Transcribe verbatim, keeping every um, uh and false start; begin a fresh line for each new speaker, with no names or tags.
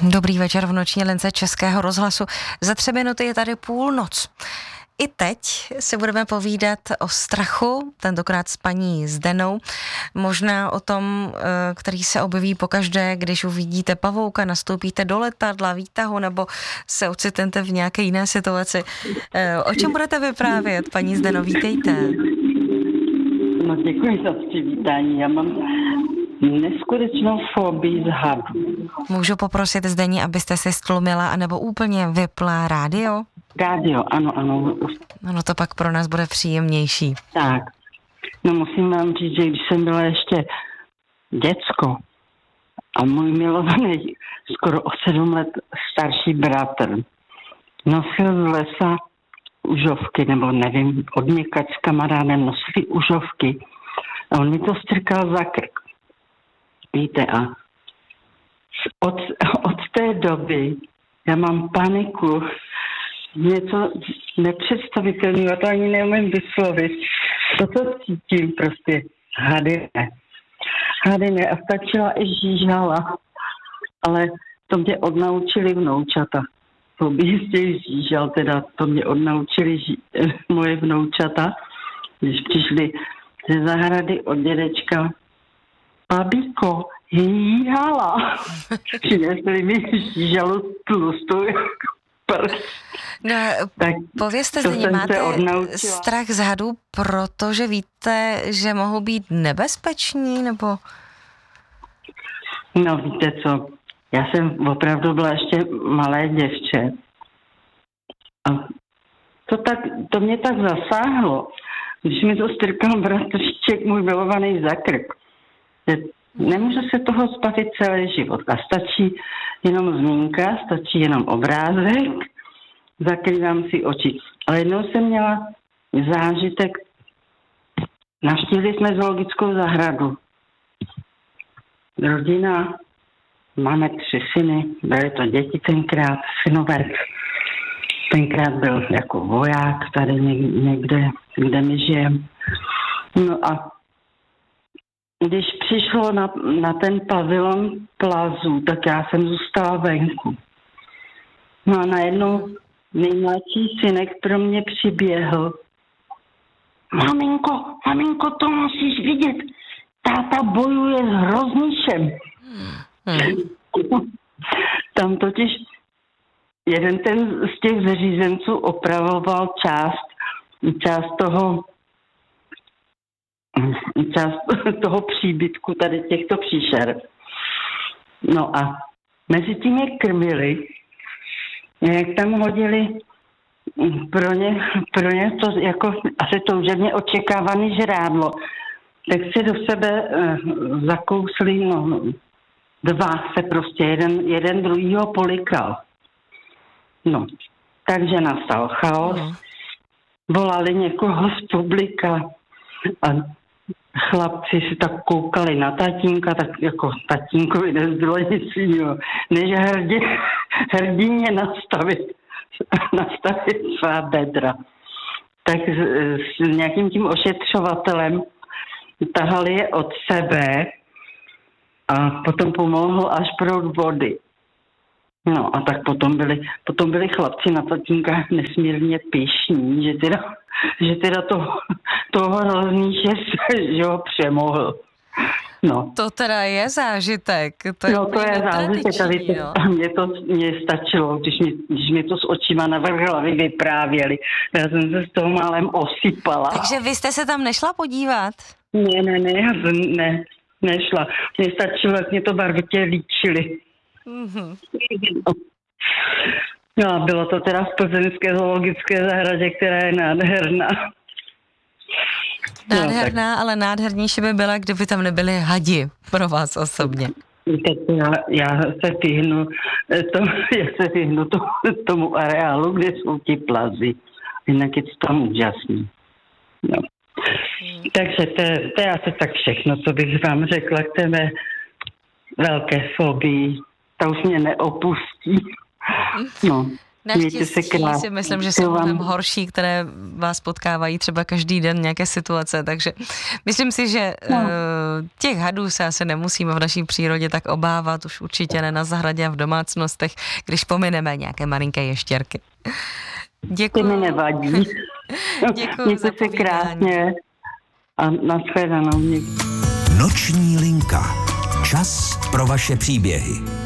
Dobrý večer v noční lince Českého rozhlasu. Za tři minuty je tady půlnoc. I teď si budeme povídat o strachu, tentokrát s paní Zdenou. Možná o tom, který se objeví pokaždé, když uvidíte pavouka, nastoupíte do letadla, výtahu nebo se ocitnete v nějaké jiné situaci. O čem budete vyprávět, paní Zdeno? Vítejte.
No, děkuji za přivítání. Já mám neskutečnou fobii z hadů.
Můžu poprosit Zdení, abyste si stlumila anebo úplně vypla rádio?
Rádio, ano, ano.
No to pak pro nás bude příjemnější.
Tak, no musím vám říct, že když jsem byla ještě děcko a můj milovaný, skoro o sedm let starší bratr, nosil z lesa užovky, nebo nevím, od někač s kamarádem nosili užovky a on mi to strkal za krk. Víte, a od, od té doby já mám paniku, něco nepředstavitelného, já to ani neumím vyslovit. To, co cítím, prostě hady ne. Hady ne a stačila i žížala, ale to mě odnaučili vnoučata. To by jistě žížal, teda to mě odnaučili ži- moje vnoučata, když přišli ze zahrady od dědečka. Babíko, jíhala. Přinesli mi žížalu tlustou jako prst.
No,
tak
povězte Zdeně, máte strach z hadů, protože víte, že mohou být nebezpeční, nebo?
No víte co, já jsem opravdu byla ještě malé děvče. A to, tak, to mě tak zasáhlo, když mi to strkal bratříček můj milovaný za krk. Nemůže se toho zbavit celý život. A stačí jenom zmínka, stačí jenom obrázek, zakrývám si oči. Ale jednou jsem měla zážitek, navštívili jsme zoologickou zahradu. Rodina, máme tři syny, byly to děti tenkrát, synové. Tenkrát byl jako voják tady někde, kde my žijeme. No a když přišlo na, na ten pavilon plazu, tak já jsem zůstala venku. No a najednou nejmladší synek pro mě přiběhl. Maminko, maminko, to musíš vidět. Táta bojuje s hroznišem. Hmm. Tam totiž jeden ten z těch zařízenců opravoval část, část toho část toho příbytku tady těchto příšer. No a mezi tím je krmili, jak tam hodili pro ně, pro ně to jako asi toužebně očekávaný žrádlo, tak si do sebe uh, zakousli, no, dva se prostě, jeden, jeden druhýho polikal. No, takže nastal chaos, volali někoho z publika a chlapci si tak koukali na tatínka, tak jako tatínkovi nezbylo nic jiného, než hrdě, hrdině nastavit, nastavit svá bedra. Tak s, s nějakým tím ošetřovatelem tahali je od sebe a potom pomohl až proud vody. No a tak potom byli, potom byli chlapci na tatínka nesmírně pyšní, že teda, že teda to, toho hrozníše že ho přemohl. No.
To teda je zážitek. To je
no to je zážitek, ale
no.
mě to mě stačilo, když mi, když mi to s očima na vrch hlavy vyprávěli. Já jsem se z toho málem osypala.
Takže vy jste se tam nešla podívat?
Ne, ne, ne, já jsem ne, nešla. Mně stačilo, jak mě to barvitě líčili. Mm-hmm. No a bylo to teda v plzeňské zoologické zahradě, která je nádherná.
Nádherná, no, ale nádhernější by byla, kdyby tam nebyly hadi pro vás osobně.
Já, já se vyhnu, to, já se vyhnu to, tomu areálu, kde jsou ti plazy. Jinak je to tam úžasný. No. Hmm. Takže to, to je asi tak všechno, co bych vám řekla k té mé velké fobii. Ta už mě neopustí. No.
Naštěstí si myslím, že jsou mnohem horší, které vás potkávají třeba každý den nějaké situace, takže myslím si, že no. uh, těch hadů se asi nemusíme v naší přírodě tak obávat, už určitě ne na zahradě a v domácnostech, když pomineme nějaké malinké ještěrky. Děkuji.
Ty mi nevadí.
Děkuji za
se krásně a nashledanou.
Noční linka. Čas pro vaše příběhy.